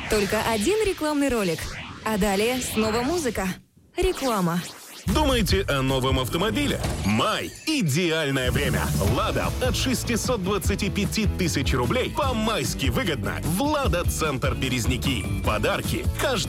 Только один рекламный ролик. А далее снова музыка. Реклама. Думаете о новом автомобиле? Май – идеальное время. «Лада» от 625 тысяч рублей по-майски выгодно. В «Лада Центр Березники». Подарки каждый